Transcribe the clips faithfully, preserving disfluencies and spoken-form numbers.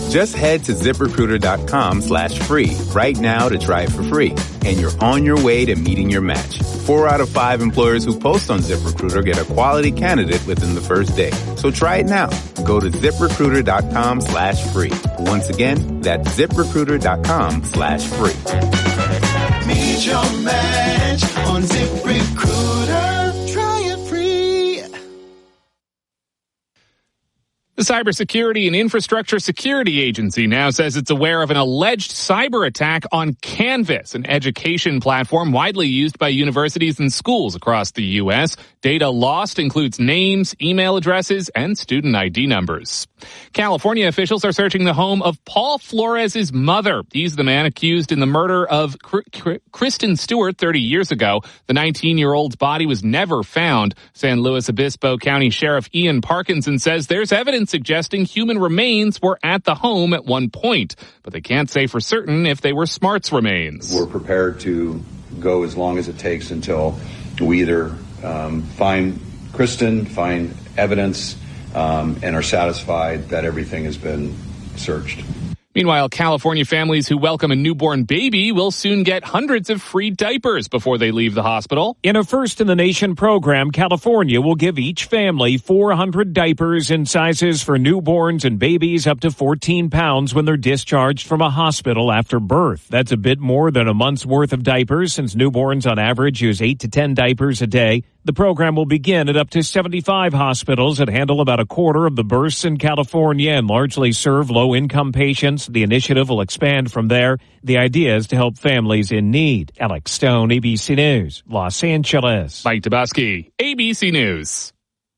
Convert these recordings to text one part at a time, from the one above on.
Just head to ZipRecruiter.com slash free right now to try it for free. And you're on your way to meeting your match. Four out of five employers who post on ZipRecruiter get a quality candidate within the first day. So try it now. Go to ZipRecruiter.com slash free. Once again, that's ZipRecruiter.com slash free. Meet your match on ZipRecruiter. Try it free. The Cybersecurity and Infrastructure Security Agency now says it's aware of an alleged cyber attack on Canvas, an education platform widely used by universities and schools across the U S. Data lost includes names, email addresses, and student I D numbers. California officials are searching the home of Paul Flores' mother. He's the man accused in the murder of Kristen Stewart thirty years ago. The nineteen-year-old's body was never found. San Luis Obispo County Sheriff Ian Parkinson says there's evidence suggesting human remains were at the home at one point, but they can't say for certain if they were Smart's remains. We're prepared to go as long as it takes until we either um, find Kristen, find evidence, um, and are satisfied that everything has been searched. Meanwhile, California families who welcome a newborn baby will soon get hundreds of free diapers before they leave the hospital. In a first-in-the-nation program, California will give each family four hundred diapers in sizes for newborns and babies up to fourteen pounds when they're discharged from a hospital after birth. That's a bit more than a month's worth of diapers, since newborns on average use eight to ten diapers a day. The program will begin at up to seventy-five hospitals that handle about a quarter of the births in California and largely serve low-income patients. The initiative will expand from there. The idea is to help families in need. Alex Stone, A B C News, Los Angeles. Mike Tabusky, A B C News.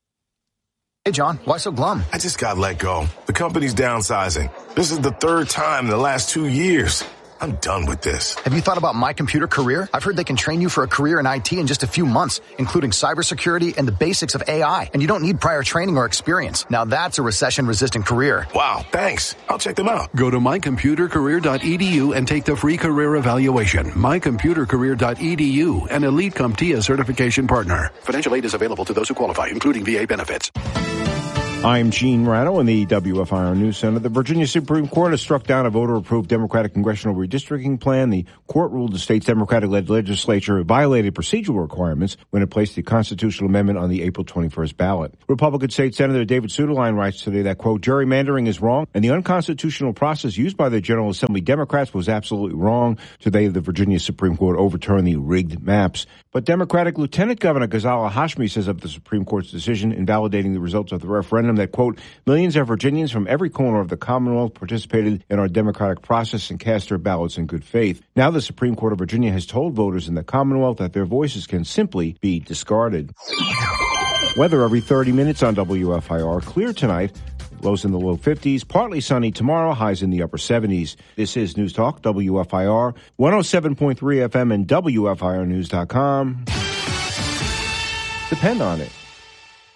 Hey, John, why so glum? I just got let go. The company's downsizing. This is the third time in the last two years. I'm done with this. Have you thought about My Computer Career? I've heard they can train you for a career in I T in just a few months, including cybersecurity and the basics of A I. And you don't need prior training or experience. Now that's a recession-resistant career. Wow, thanks. I'll check them out. Go to my computer career dot e d u and take the free career evaluation. my computer career dot e d u, an Elite CompTIA certification partner. Financial aid is available to those who qualify, including V A benefits. I'm Gene Rano in the W F I R News Center. The Virginia Supreme Court has struck down a voter-approved Democratic congressional redistricting plan. The court ruled the state's Democratic-led legislature violated procedural requirements when it placed the constitutional amendment on the April twenty-first ballot. Republican State Senator David Suetterlein writes today that, quote, gerrymandering is wrong, and the unconstitutional process used by the General Assembly Democrats was absolutely wrong. Today, the Virginia Supreme Court overturned the rigged maps. But Democratic Lieutenant Governor Ghazala Hashmi says of the Supreme Court's decision invalidating the results of the referendum that, quote, millions of Virginians from every corner of the Commonwealth participated in our democratic process and cast their ballots in good faith. Now the Supreme Court of Virginia has told voters in the Commonwealth that their voices can simply be discarded. Weather every thirty minutes on W F I R. Clear tonight. Lows in the low fifties. Partly sunny tomorrow. Highs in the upper seventies. This is News Talk, W F I R, one oh seven point three F M and W F I R news dot com. Depend on it.